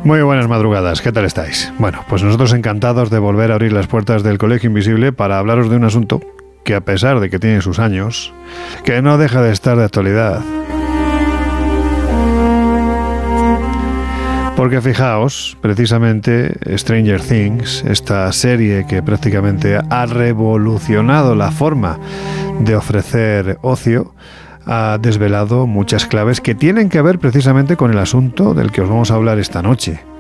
Muy buenas madrugadas, ¿qué tal estáis? Bueno, pues nosotros encantados de volver a abrir las puertas del Colegio Invisible para hablaros de un asunto que, a pesar de que tiene sus años, que no deja de estar de actualidad. Porque fijaos, precisamente Stranger Things, esta serie que prácticamente ha revolucionado la forma de ofrecer ocio, ha desvelado muchas claves que tienen que ver precisamente con el asunto del que os vamos a hablar esta noche.